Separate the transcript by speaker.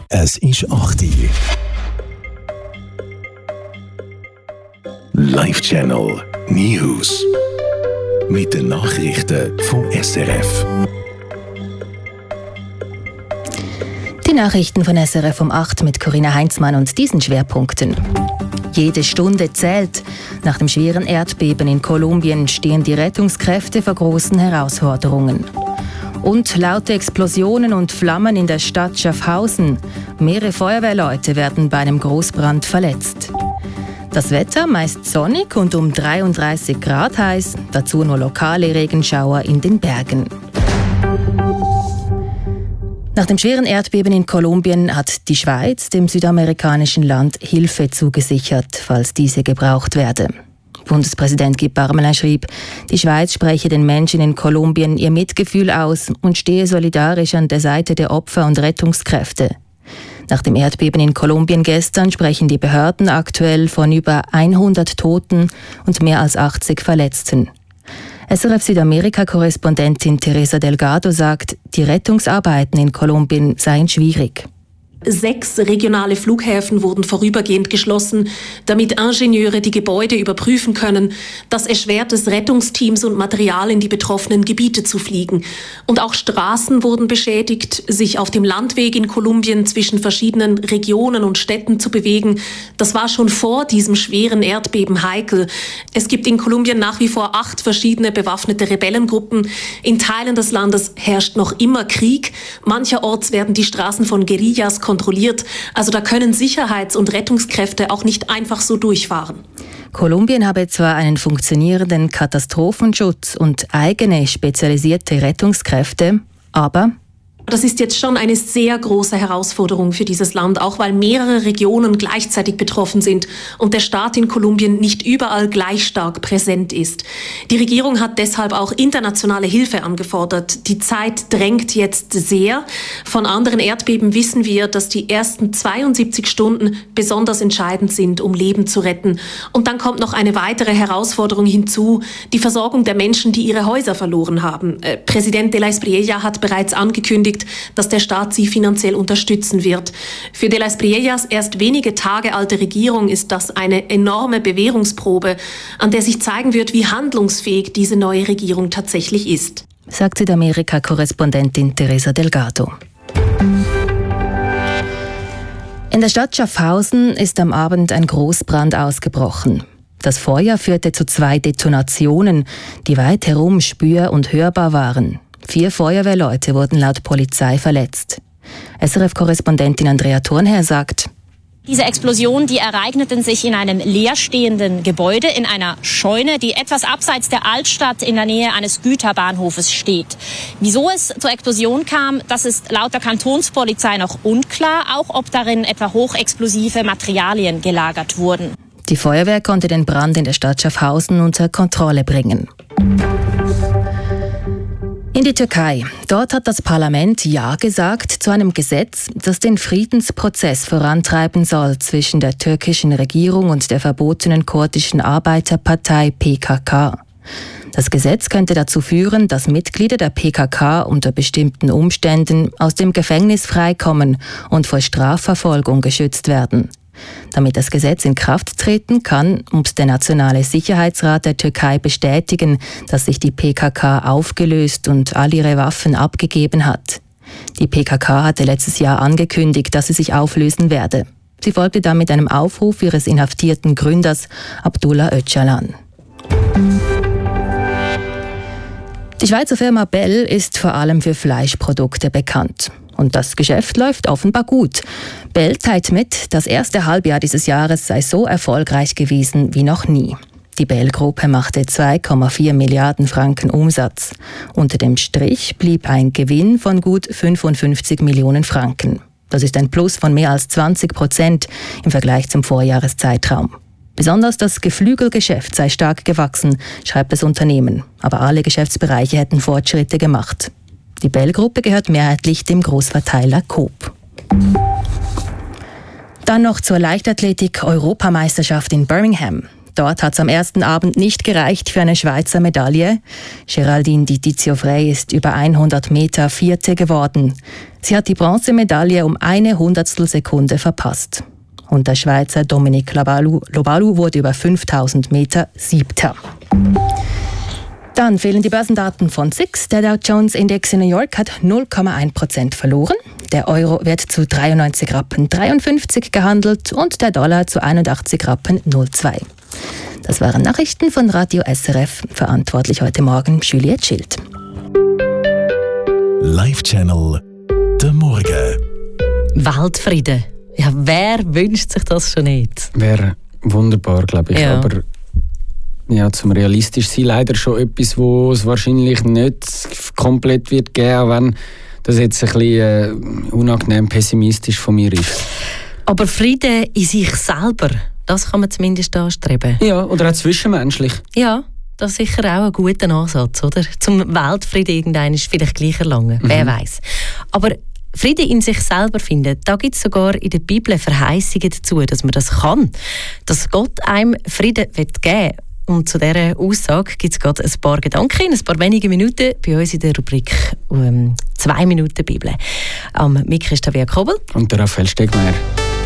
Speaker 1: Es ist 8 Uhr. Live-Channel News. Mit den Nachrichten vom SRF.
Speaker 2: Die Nachrichten von SRF um 8 mit Corinna Heinzmann und diesen Schwerpunkten. Jede Stunde zählt. Nach dem schweren Erdbeben in Kolumbien stehen die Rettungskräfte vor großen Herausforderungen. Und laute Explosionen und Flammen in der Stadt Schaffhausen. Mehrere Feuerwehrleute werden bei einem Großbrand verletzt. Das Wetter meist sonnig und um 33 Grad heiß, dazu nur lokale Regenschauer in den Bergen. Nach dem schweren Erdbeben in Kolumbien hat die Schweiz dem südamerikanischen Land Hilfe zugesichert, falls diese gebraucht werde. Bundespräsident Guy Parmelin schrieb, die Schweiz spreche den Menschen in Kolumbien ihr Mitgefühl aus und stehe solidarisch an der Seite der Opfer und Rettungskräfte. Nach dem Erdbeben in Kolumbien gestern sprechen die Behörden aktuell von über 100 Toten und mehr als 80 Verletzten. SRF Südamerika-Korrespondentin Teresa Delgado sagt, die Rettungsarbeiten in Kolumbien seien schwierig.
Speaker 3: 6 regionale Flughäfen wurden vorübergehend geschlossen, damit Ingenieure die Gebäude überprüfen können. Das erschwert es Rettungsteams und Material in die betroffenen Gebiete zu fliegen. Und auch Straßen wurden beschädigt. Sich auf dem Landweg in Kolumbien zwischen verschiedenen Regionen und Städten zu bewegen, das war schon vor diesem schweren Erdbeben heikel. Es gibt in Kolumbien nach wie vor 8 verschiedene bewaffnete Rebellengruppen. In Teilen des Landes herrscht noch immer Krieg. Mancherorts werden die Straßen von Guerillas kontrolliert. Also da können Sicherheits- und Rettungskräfte auch nicht einfach so durchfahren.
Speaker 2: Kolumbien habe zwar einen funktionierenden Katastrophenschutz und eigene spezialisierte Rettungskräfte, aber
Speaker 3: das ist jetzt schon eine sehr große Herausforderung für dieses Land, auch weil mehrere Regionen gleichzeitig betroffen sind und der Staat in Kolumbien nicht überall gleich stark präsent ist. Die Regierung hat deshalb auch internationale Hilfe angefordert. Die Zeit drängt jetzt sehr. Von anderen Erdbeben wissen wir, dass die ersten 72 Stunden besonders entscheidend sind, um Leben zu retten. Und dann kommt noch eine weitere Herausforderung hinzu, die Versorgung der Menschen, die ihre Häuser verloren haben. Präsident de la Espriella hat bereits angekündigt, dass der Staat sie finanziell unterstützen wird. Für de la Espriellas erst wenige Tage alte Regierung ist das eine enorme Bewährungsprobe, an der sich zeigen wird, wie handlungsfähig diese neue Regierung tatsächlich ist.
Speaker 2: Sagt Südamerika-Korrespondentin Teresa Delgado. In der Stadt Schaffhausen ist am Abend ein Großbrand ausgebrochen. Das Feuer führte zu 2 Detonationen, die weit herum spür- und hörbar waren. 4 Feuerwehrleute wurden laut Polizei verletzt. SRF-Korrespondentin Andrea Thurnherr sagt:
Speaker 4: Diese Explosionen, die ereigneten sich in einem leerstehenden Gebäude, in einer Scheune, die etwas abseits der Altstadt in der Nähe eines Güterbahnhofes steht. Wieso es zur Explosion kam, das ist laut der Kantonspolizei noch unklar, auch ob darin etwa hochexplosive Materialien gelagert wurden.
Speaker 2: Die Feuerwehr konnte den Brand in der Stadt Schaffhausen unter Kontrolle bringen. In die Türkei. Dort hat das Parlament Ja gesagt zu einem Gesetz, das den Friedensprozess vorantreiben soll zwischen der türkischen Regierung und der verbotenen kurdischen Arbeiterpartei PKK. Das Gesetz könnte dazu führen, dass Mitglieder der PKK unter bestimmten Umständen aus dem Gefängnis freikommen und vor Strafverfolgung geschützt werden. Damit das Gesetz in Kraft treten kann, muss der Nationale Sicherheitsrat der Türkei bestätigen, dass sich die PKK aufgelöst und all ihre Waffen abgegeben hat. Die PKK hatte letztes Jahr angekündigt, dass sie sich auflösen werde. Sie folgte damit einem Aufruf ihres inhaftierten Gründers Abdullah Öcalan. Die Schweizer Firma Bell ist vor allem für Fleischprodukte bekannt. Und das Geschäft läuft offenbar gut. Bell teilt mit, das erste Halbjahr dieses Jahres sei so erfolgreich gewesen wie noch nie. Die Bell-Gruppe machte 2,4 Milliarden Franken Umsatz. Unter dem Strich blieb ein Gewinn von gut 55 Millionen Franken. Das ist ein Plus von mehr als 20% im Vergleich zum Vorjahreszeitraum. Besonders das Geflügelgeschäft sei stark gewachsen, schreibt das Unternehmen. Aber alle Geschäftsbereiche hätten Fortschritte gemacht. Die Bell-Gruppe gehört mehrheitlich dem Großverteiler Coop. Dann noch zur Leichtathletik-Europameisterschaft in Birmingham. Dort hat es am ersten Abend nicht gereicht für eine Schweizer Medaille. Geraldine Di Tizio-Frey ist über 100 Meter Vierte geworden. Sie hat die Bronzemedaille um 1/100 Sekunde verpasst. Und der Schweizer Dominic Lobalu wurde über 5000 Meter Siebter. Dann fehlen die Börsendaten von SIX. Der Dow Jones Index in New York hat 0,1% verloren. Der Euro wird zu 93,53 Rappen gehandelt und der Dollar zu 81,02 Rappen. Das waren Nachrichten von Radio SRF. Verantwortlich heute Morgen Juliette Schild.
Speaker 1: Live-Channel der Morgen.
Speaker 5: Weltfrieden. Ja, wer wünscht sich das schon nicht?
Speaker 6: Wäre wunderbar, glaube ich.
Speaker 5: Ja.
Speaker 6: Aber ja, zum realistisch sein leider schon etwas, wo es wahrscheinlich nicht komplett wird geben, auch wenn das jetzt ein bisschen unangenehm pessimistisch von mir ist.
Speaker 5: Aber Frieden in sich selber, das kann man zumindest anstreben.
Speaker 6: Ja, oder auch zwischenmenschlich.
Speaker 5: Ja, das ist sicher auch ein guter Ansatz, oder? Zum Weltfrieden irgendwann ist vielleicht gleich erlangen, wer weiß. Aber Frieden in sich selber finden, da gibt es sogar in der Bibel Verheißungen dazu, dass man das kann. Dass Gott einem Frieden geben will. Und zu dieser Aussage gibt es gerade ein paar Gedanken in ein paar wenige Minuten bei uns in der Rubrik 2 Minuten Bibel. Am Mikro ist Tavia Kobel.
Speaker 6: Und der Raphael Stegmeier.